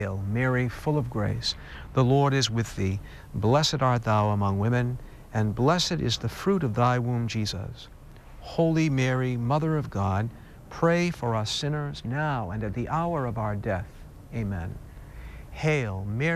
Hail, Mary, full of grace, the Lord is with thee. Blessed art thou among women, and blessed is the fruit of thy womb, Jesus. Holy Mary, Mother of God, pray for us sinners now and at the hour of our death. Amen. Hail, Mary.